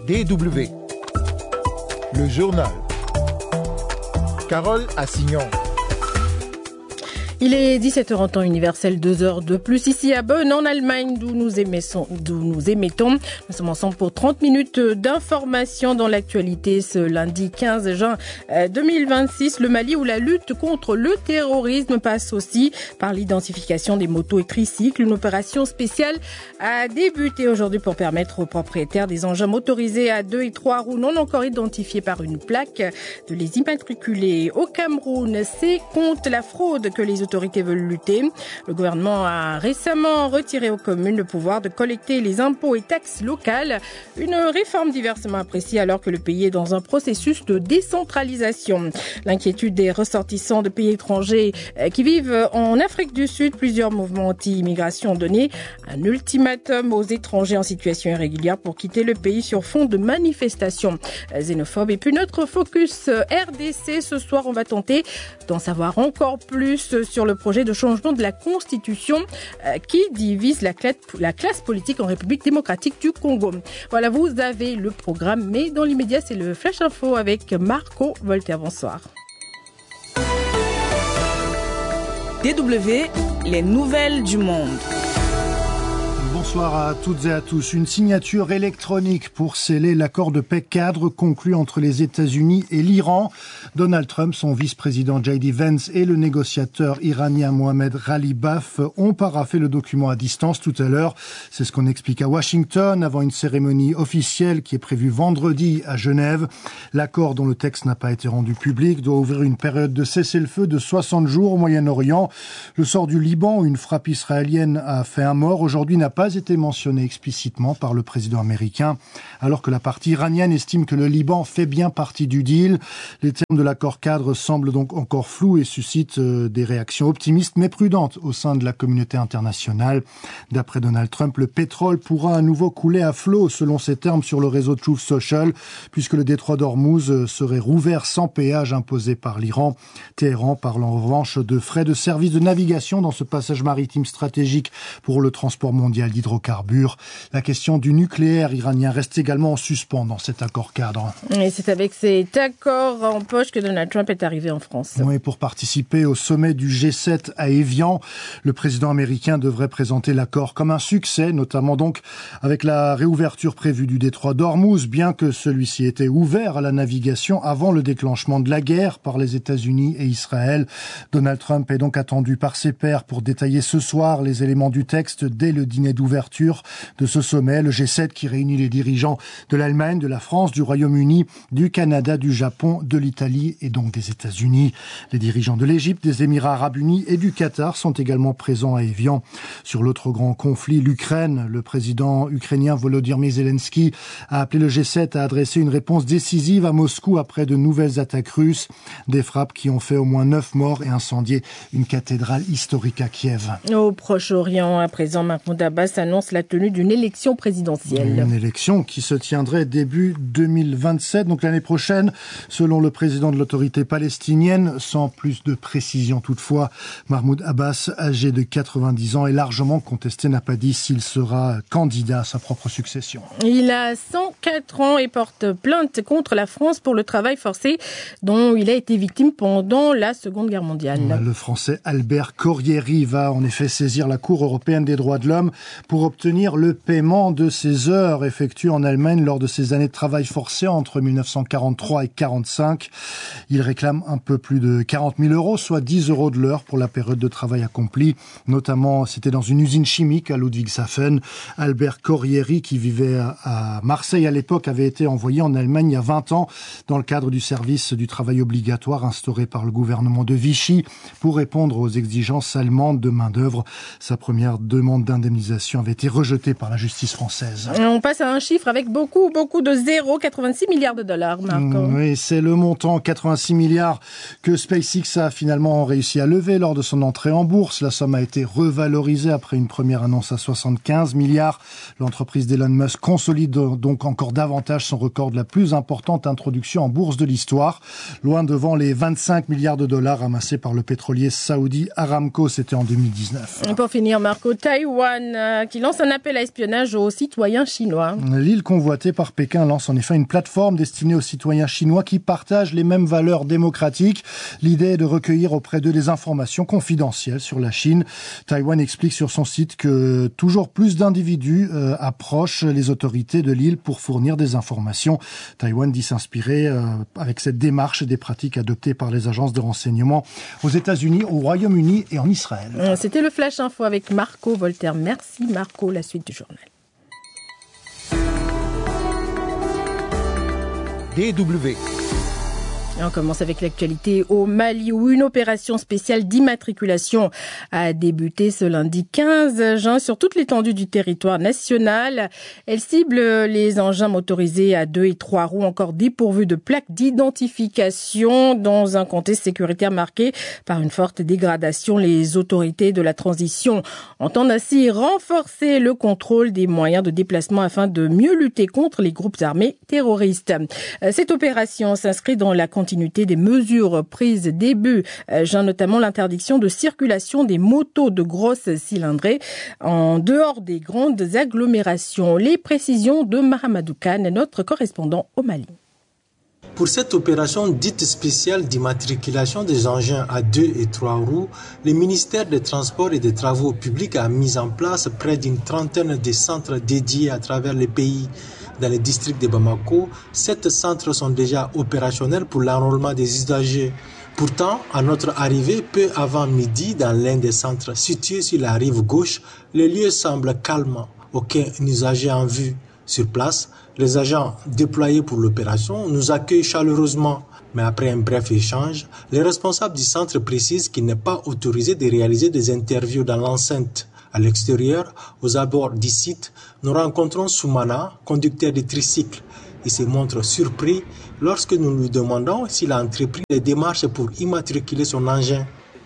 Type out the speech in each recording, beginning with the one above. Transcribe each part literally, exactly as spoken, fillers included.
D W. Le journal. Carole Assignon. Il est dix-sept heures en temps universel, deux heures de plus ici à Bonn, en Allemagne, d'où nous émettons. D'où nous émettons. Nous sommes ensemble pour trente minutes d'information dans l'actualité ce lundi quinze juin deux mille vingt-six. Le Mali, où la lutte contre le terrorisme passe aussi par l'identification des motos et tricycles. Une opération spéciale a débuté aujourd'hui pour permettre aux propriétaires des engins motorisés à deux et trois roues non encore identifiés par une plaque de les immatriculer. Au Cameroun, c'est contre la fraude que les autorités veulent lutter. Le gouvernement a récemment retiré aux communes le pouvoir de collecter les impôts et taxes locales. Une réforme diversement appréciée alors que le pays est dans un processus de décentralisation. L'inquiétude des ressortissants de pays étrangers qui vivent en Afrique du Sud. Plusieurs mouvements anti-immigration ont donné un ultimatum aux étrangers en situation irrégulière pour quitter le pays sur fond de manifestations xénophobes. Et puis notre focus R D C ce soir, on va tenter d'en savoir encore plus sur le projet de changement de la Constitution euh, qui divise la, cla- la classe politique en République démocratique du Congo. Voilà, vous avez le programme, mais dans l'immédiat, c'est le Flash Info avec Marco Voltaire. Bonsoir. D W, les nouvelles du monde. Bonsoir à toutes et à tous. Une signature électronique pour sceller l'accord de paix cadre conclu entre les États-Unis et l'Iran. Donald Trump, son vice-président J D Vance et le négociateur iranien Mohamed Ghalibaf ont paraphé le document à distance tout à l'heure. C'est ce qu'on explique à Washington avant une cérémonie officielle qui est prévue vendredi à Genève. L'accord, dont le texte n'a pas été rendu public, doit ouvrir une période de cessez-le-feu de soixante jours au Moyen-Orient. Le sort du Liban, où une frappe israélienne a fait un mort, aujourd'hui n'a pas été mentionné explicitement par le président américain, alors que la partie iranienne estime que le Liban fait bien partie du deal. Les termes de l'accord cadre semblent donc encore flous et suscitent euh, des réactions optimistes mais prudentes au sein de la communauté internationale. D'après Donald Trump, le pétrole pourra à nouveau couler à flot, selon ses termes, sur le réseau Truth Social, puisque le détroit d'Ormuz serait rouvert sans péage imposé par l'Iran. Téhéran parle en revanche de frais de service de navigation dans ce passage maritime stratégique pour le transport mondial d'hydrocarbures. La question du nucléaire iranien reste également en suspens dans cet accord cadre. Et c'est avec cet accord en poche que Donald Trump est arrivé en France. Oui, pour participer au sommet du G sept à Évian, le président américain devrait présenter l'accord comme un succès, notamment donc avec la réouverture prévue du détroit d'Ormuz, bien que celui-ci était ouvert à la navigation avant le déclenchement de la guerre par les États-Unis et Israël. Donald Trump est donc attendu par ses pairs pour détailler ce soir les éléments du texte dès le dîner d'ouverture de ce sommet, le G sept qui réunit les dirigeants de l'Allemagne, de la France, du Royaume-Uni, du Canada, du Japon, de l'Italie et donc des États-Unis. Les dirigeants de l'Égypte, des Émirats arabes unis et du Qatar sont également présents à Évian. Sur l'autre grand conflit, l'Ukraine, le président ukrainien Volodymyr Zelensky a appelé le G sept à adresser une réponse décisive à Moscou après de nouvelles attaques russes, des frappes qui ont fait au moins neuf morts et incendié une cathédrale historique à Kiev. Au Proche-Orient, à présent, Mahmoud Abbas annonce la tenue d'une élection présidentielle. Une élection qui se tiendrait début deux mille vingt-sept, donc l'année prochaine, selon le président de l'autorité palestinienne, sans plus de précision toutefois. Mahmoud Abbas, âgé de quatre-vingt-dix ans, est largement contesté, n'a pas dit s'il sera candidat à sa propre succession. Il a cent quatre ans et porte plainte contre la France pour le travail forcé dont il a été victime pendant la Seconde Guerre mondiale. Le Français Albert Corrieri va en effet saisir la Cour européenne des droits de l'homme pour obtenir le paiement de ses heures effectuées en Allemagne lors de ses années de travail forcé entre mille neuf cent quarante-trois et quarante-cinq. Il réclame un peu plus de quarante mille euros, soit dix euros de l'heure pour la période de travail accomplie. Notamment, c'était dans une usine chimique à Ludwigshafen. Albert Corrieri, qui vivait à Marseille à l'époque, avait été envoyé en Allemagne il y a vingt ans dans le cadre du service du travail obligatoire instauré par le gouvernement de Vichy pour répondre aux exigences allemandes de main-d'œuvre. Sa première demande d'indemnisation avait été rejetée par la justice française. On passe à un chiffre avec beaucoup, beaucoup de zéros, quatre-vingt-six milliards de dollars, Marco. Oui, c'est le montant, quatre-vingt-six milliards, que SpaceX a finalement réussi à lever lors de son entrée en bourse. La somme a été revalorisée après une première annonce à soixante-quinze milliards. L'entreprise d'Elon Musk consolide donc encore davantage son record de la plus importante introduction en bourse de l'histoire, loin devant les vingt-cinq milliards de dollars amassés par le pétrolier saoudi Aramco, c'était en deux mille dix-neuf. Et pour finir, Marco, Taïwan, euh, qui qui lance un appel à espionnage aux citoyens chinois. L'île convoitée par Pékin lance en effet une plateforme destinée aux citoyens chinois qui partagent les mêmes valeurs démocratiques. L'idée est de recueillir auprès d'eux des informations confidentielles sur la Chine. Taïwan explique sur son site que toujours plus d'individus euh, approchent les autorités de l'île pour fournir des informations. Taïwan dit s'inspirer euh, avec cette démarche des pratiques adoptées par les agences de renseignement aux États-Unis, au Royaume-Uni et en Israël. C'était le Flash Info avec Marco Voltaire. Merci Marco, la suite du journal. D W. Et on commence avec l'actualité au Mali où une opération spéciale d'immatriculation a débuté ce lundi quinze juin sur toute l'étendue du territoire national. Elle cible les engins motorisés à deux et trois roues encore dépourvus de plaques d'identification dans un contexte sécuritaire marqué par une forte dégradation. Les autorités de la transition entendent ainsi renforcer le contrôle des moyens de déplacement afin de mieux lutter contre les groupes armés terroristes. Cette opération s'inscrit dans la continuité des mesures prises début juin, notamment l'interdiction de circulation des motos de grosses cylindrées en dehors des grandes agglomérations. Les précisions de Mahamadou Khan, notre correspondant au Mali. Pour cette opération dite spéciale d'immatriculation des engins à deux et trois roues, le ministère des Transports et des Travaux publics a mis en place près d'une trentaine de centres dédiés à travers le pays. Dans le district de Bamako, sept centres sont déjà opérationnels pour l'enrôlement des usagers. Pourtant, à notre arrivée, peu avant midi, dans l'un des centres situés sur la rive gauche, le lieu semble calme. Aucun usager en vue. Sur place, les agents déployés pour l'opération nous accueillent chaleureusement. Mais après un bref échange, les responsables du centre précisent qu'il n'est pas autorisé de réaliser des interviews dans l'enceinte. À l'extérieur, aux abords du site, nous rencontrons Soumana, conducteur de tricycle. Il se montre surpris lorsque nous lui demandons s'il a entrepris les démarches pour immatriculer son engin.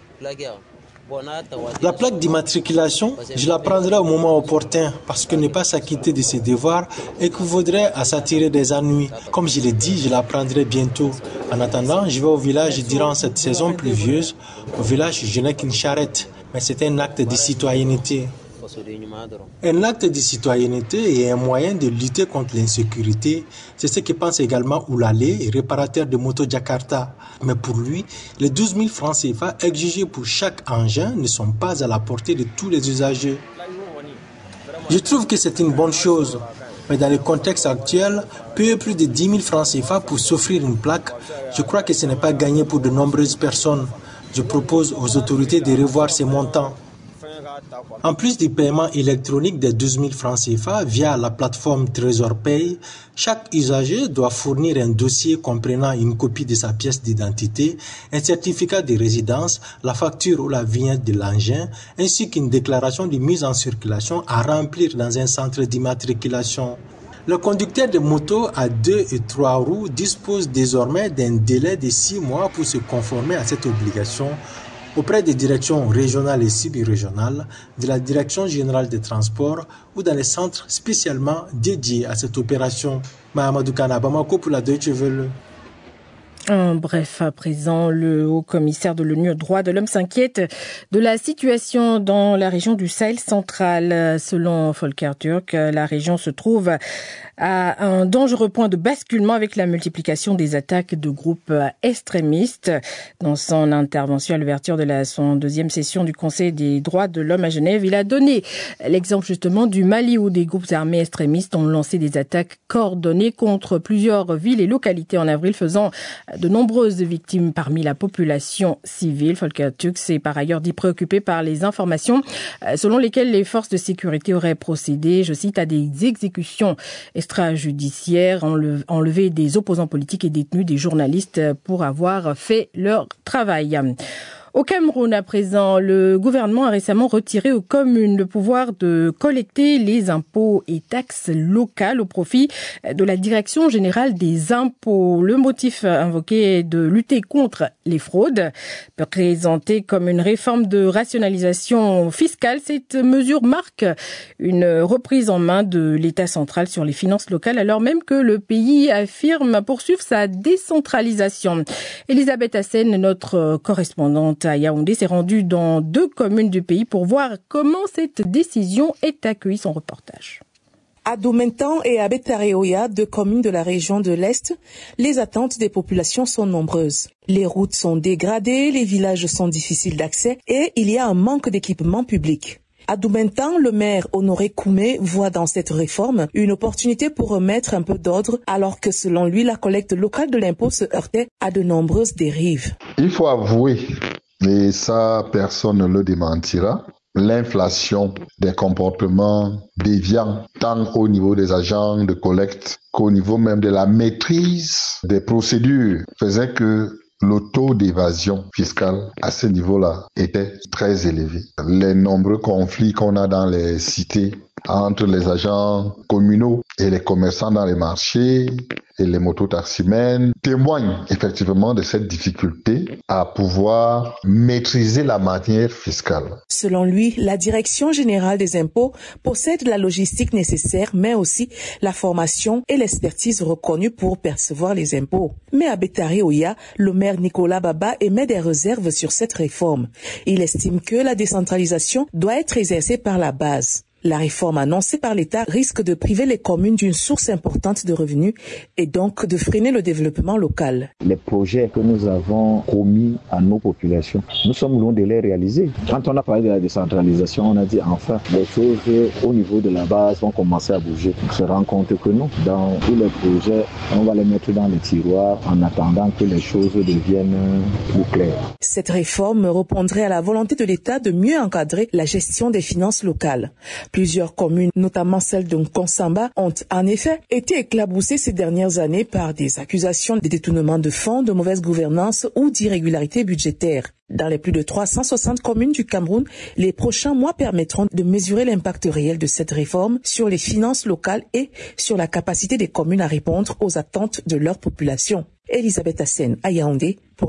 La plaque d'immatriculation, je la prendrai au moment opportun parce que ne pas s'acquitter de ses devoirs équivaudrait à s'attirer des ennuis. Comme je l'ai dit, je la prendrai bientôt. En attendant, je vais au village durant cette saison pluvieuse. Au village, je n'ai qu'une charrette, mais c'est un acte de citoyenneté. Un acte de citoyenneté est un moyen de lutter contre l'insécurité. C'est ce que pense également Oulalé, réparateur de moto Jakarta. Mais pour lui, les douze mille francs C F A exigés pour chaque engin ne sont pas à la portée de tous les usagers. Je trouve que c'est une bonne chose. Mais dans le contexte actuel, payer plus de dix mille francs C F A pour s'offrir une plaque, je crois que ce n'est pas gagné pour de nombreuses personnes. Je propose aux autorités de revoir ces montants. En plus du paiement électronique de douze mille francs C F A via la plateforme Trésor Pay, chaque usager doit fournir un dossier comprenant une copie de sa pièce d'identité, un certificat de résidence, la facture ou la vignette de l'engin, ainsi qu'une déclaration de mise en circulation à remplir dans un centre d'immatriculation. Le conducteur de moto à deux et trois roues dispose désormais d'un délai de six mois pour se conformer à cette obligation auprès des directions régionales et sub-régionales, de la Direction générale des transports ou dans les centres spécialement dédiés à cette opération. Mahamadou Kana, Bamako pour la Deutsche Welle. Bref, à présent, le haut-commissaire de l'ONU aux droits de l'homme s'inquiète de la situation dans la région du Sahel central. Selon Volker Turk, la région se trouve à un dangereux point de basculement avec la multiplication des attaques de groupes extrémistes. Dans son intervention à l'ouverture de la son deuxième session du Conseil des droits de l'homme à Genève, il a donné l'exemple justement du Mali où des groupes armés extrémistes ont lancé des attaques coordonnées contre plusieurs villes et localités en avril, faisant de nombreuses victimes parmi la population civile. Volker Turk s'est par ailleurs dit préoccupé par les informations selon lesquelles les forces de sécurité auraient procédé, je cite, à des exécutions extrajudiciaires, enlevé des opposants politiques et détenus des journalistes pour avoir fait leur travail. Au Cameroun, à présent, le gouvernement a récemment retiré aux communes le pouvoir de collecter les impôts et taxes locales au profit de la Direction générale des impôts. Le motif invoqué est de lutter contre les fraudes. Présentée comme une réforme de rationalisation fiscale, cette mesure marque une reprise en main de l'État central sur les finances locales, alors même que le pays affirme poursuivre sa décentralisation. Elisabeth Hassen, notre correspondante à Yaoundé, s'est rendu dans deux communes du pays pour voir comment cette décision est accueillie. Son reportage. À Doumentan et à Betareoya, deux communes de la région de l'Est, les attentes des populations sont nombreuses. Les routes sont dégradées, les villages sont difficiles d'accès et il y a un manque d'équipements publics. À Doumentan, le maire Honoré Koumé voit dans cette réforme une opportunité pour remettre un peu d'ordre, alors que selon lui, la collecte locale de l'impôt se heurtait à de nombreuses dérives. Il faut avouer, et ça personne ne le démentira, l'inflation des comportements déviants, tant au niveau des agents de collecte qu'au niveau même de la maîtrise des procédures, faisait que le taux d'évasion fiscale à ce niveau-là était très élevé. Les nombreux conflits qu'on a dans les cités entre les agents communaux et les commerçants dans les marchés et les mototaximens témoignent effectivement de cette difficulté à pouvoir maîtriser la matière fiscale. Selon lui, la Direction générale des impôts possède la logistique nécessaire, mais aussi la formation et l'expertise reconnue pour percevoir les impôts. Mais à Betareoya, le maire Nicolas Baba émet des réserves sur cette réforme. Il estime que la décentralisation doit être exercée par la base. La réforme annoncée par l'État risque de priver les communes d'une source importante de revenus et donc de freiner le développement local. Les projets que nous avons promis à nos populations, nous sommes loin de les réaliser. Quand on a parlé de la décentralisation, on a dit enfin les choses au niveau de la base vont commencer à bouger. On se rend compte que non, dans tous les projets, on va les mettre dans les tiroirs en attendant que les choses deviennent plus claires. Cette réforme répondrait à la volonté de l'État de mieux encadrer la gestion des finances locales. Plusieurs communes, notamment celle de Nkonsamba, ont en effet été éclaboussées ces dernières années par des accusations de détournement de fonds, de mauvaise gouvernance ou d'irrégularité budgétaire. Dans les plus de trois cent soixante communes du Cameroun, les prochains mois permettront de mesurer l'impact réel de cette réforme sur les finances locales et sur la capacité des communes à répondre aux attentes de leur population. Elisabeth Hassen à Yaoundé pour